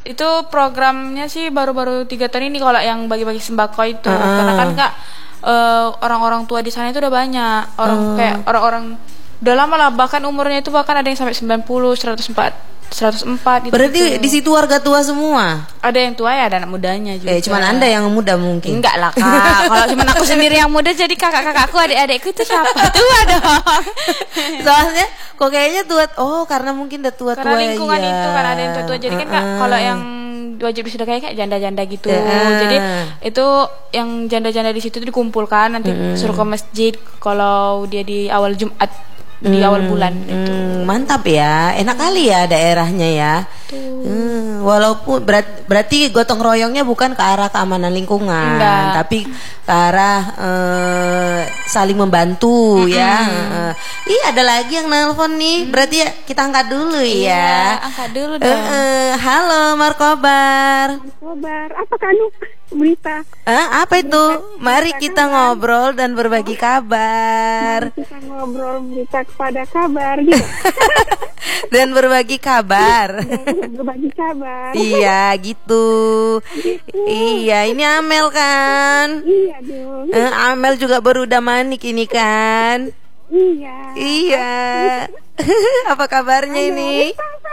Itu programnya sih baru-baru 3 tahun ini kalau yang bagi-bagi sembako itu. Karena kan Kak orang-orang tua di sana itu udah banyak. Kayak orang-orang udah lama lah, bahkan umurnya itu bahkan ada yang sampai 90, 104 gitu. Berarti di situ warga tua semua. Ada yang tua ya, ada anak mudanya juga. Cuman Anda yang muda mungkin. Enggak lah Kak. Kalau cuman aku sendiri yang muda, jadi kakak-kakakku, adik-adikku itu siapa? Tua dong. Soalnya kok kayaknya tua. Oh, karena mungkin udah tua-tua. Karena lingkungan ya. itu kan ada yang tua-tua. Jadi kan Kak, kalau yang wajib wisuda kayak janda-janda gitu. Jadi itu yang janda-janda di situ tuh dikumpulkan, nanti suruh ke masjid kalau dia di awal Jumat, di awal bulan itu. Mantap ya, enak kali ya daerahnya ya. Walaupun berarti gotong royongnya bukan ke arah keamanan lingkungan, tapi ke arah saling membantu ya. Ada lagi yang nelpon nih, berarti ya kita angkat dulu ya. Angkat dulu dong. Halo Markobar. Markobar, apa kanu berita? Apa itu? Mari kita ngobrol dan berbagi kabar. Mari kita ngobrol berita kepada kabar gitu. Dan berbagi kabar. Berbagi kabar. Iya gitu. Iya, ini Amel kan? Iya dong. Amel juga baru udah manik ini kan? Iya. Apa kabarnya ini?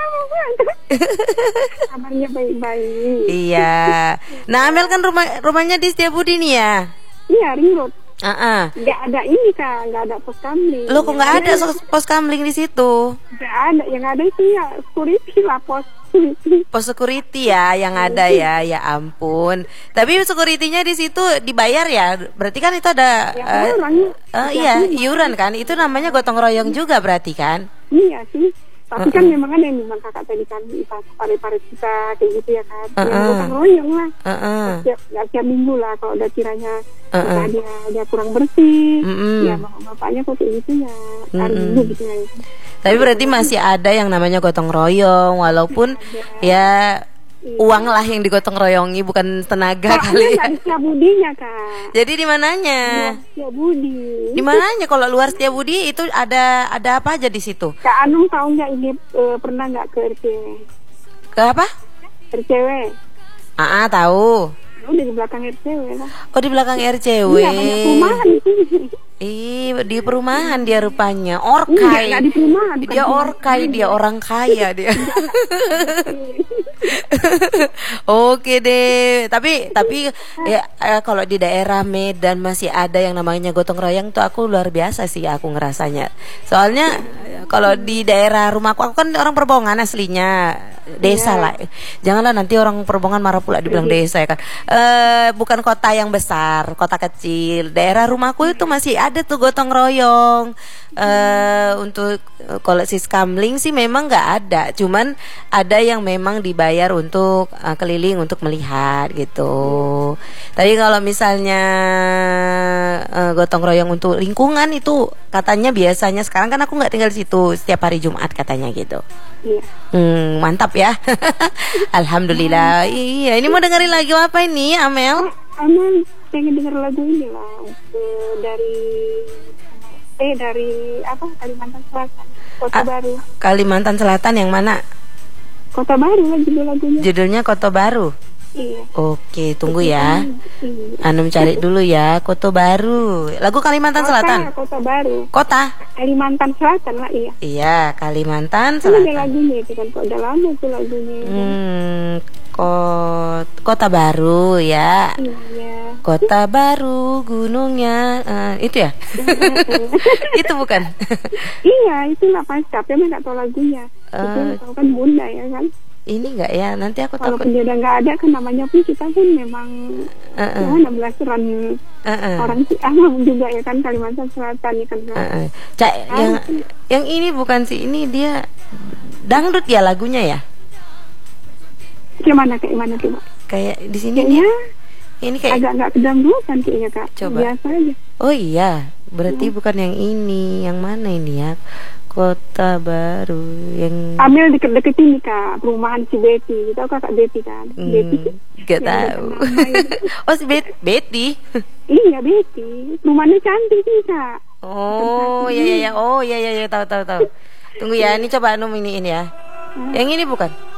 Kabarnya baik-baik. Iya. Nah, Amel kan rumahnya di Setiabudi nih ya? Iya, ring road. Nggak ada ini Kak, nggak ada pos kamling. Lo kok nggak ada pos kamling di situ? Nggak ada, yang ada itu ya security lah, pos security ya yang ada ya. Ya ampun. Tapi securitynya di situ dibayar ya? Berarti kan itu ada iuran kan? Itu namanya gotong royong juga berarti kan? Iya sih. Tapi kan memang ada yang bilang kakak tadi kan, pare-pare kita kayak gitu ya kan. Gotong royong lah. Tiap minggu lah kalau udah kiranya dia kurang bersih, ya bapaknya kok kayak gitu ya, hari minggu gitu ya. Tapi berarti masih ada yang namanya gotong royong, walaupun ya uang lah yang digotong royongi, bukan tenaga kali. Ada Setiabudinya Kak. Jadi di mananya? Setiabudi. Di mananya kalau luar Setiabudi itu ada apa aja di situ? Kak Anung tahu nggak ini pernah nggak ke RCW? Ke apa? RCW. Tahu. Udah di belakang RCW lah. Oh, di belakang RCW. Iya, banyak perumahan itu. Di perumahan dia rupanya. Orkai. Enggak di perumahan. Dia orkai, dia orang kaya dia. Oke deh. Tapi ya kalau di daerah Medan masih ada yang namanya gotong royong tuh aku luar biasa sih aku ngerasanya. Soalnya kalau di daerah rumahku, aku kan orang Perbongan aslinya, desa lah. Janganlah nanti orang Perbongan marah pula dibilang desa ya kan. Bukan kota yang besar, kota kecil. Daerah rumahku itu masih ada tuh gotong royong. Untuk koleksi skamling sih memang nggak ada, cuman ada yang memang dibayar untuk keliling untuk melihat gitu. Tapi kalau misalnya gotong royong untuk lingkungan itu katanya biasanya sekarang kan aku nggak tinggal di situ, setiap hari Jumat katanya gitu. Iya. Mantap ya. Alhamdulillah. Iya, ini mau dengerin lagu apa ini, Amel? Amel pengen denger lagu ini lah, dari Kalimantan Selatan, Kota Baru. Kalimantan Selatan yang mana? Kota Baru lah judul lagunya. Judulnya Kota Baru. Iya. Oke, tunggu ya. Anum cari dulu ya, Kota Baru. Lagu Kalimantan Selatan. Kota Baru. Kota Kalimantan Selatan lah, iya. Iya, Kalimantan Ini Selatan. ada lagunya itu kan, kok udah lama itu lagunya. Kota Baru ya. Iya. Kota Baru gunungnya itu ya? Itu bukan? Iya, itu lah pasti. Tapi emang nggak tahu lagunya. Itu tahu kan Bunda ya kan. Ini enggak ya? Nanti aku takut. Walaupun dia udah nggak ada kan, namanya pun kita pun memang 16-an orang juga ya kan, Kalimantan Selatan ya kan. Cak, yang ini bukan sih, ini dia dangdut ya lagunya ya? Gimana kayak coba? Kayak di sini kayaknya ini kayak agak nggak kedangdutan kayaknya Kak. Coba. Biasa aja. Oh iya, berarti bukan yang ini. Yang mana ini ya? Kota Baru yang Amel deket-deket ini Kak, perumahan si Betty. Tahu Kakak Betty kan? Betty. Gak tahu. Oh, si Betty. Iya, Betty. Rumahnya cantik sih Kak. Oh, iya. Oh, iya, tahu. Tunggu ya, ini coba iniin ya. Yang ini bukan?